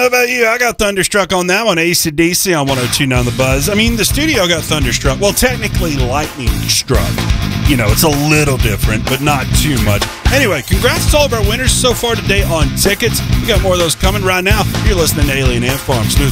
about you? I got thunderstruck on that one. AC/DC on 102.9 The Buzz. I mean, the studio got thunderstruck. Well, technically lightning struck. You know, it's a little different, but not too much. Anyway, congrats to all of our winners so far today on tickets. We got more of those coming right now. You're listening to Alien Ant Farm. Smooth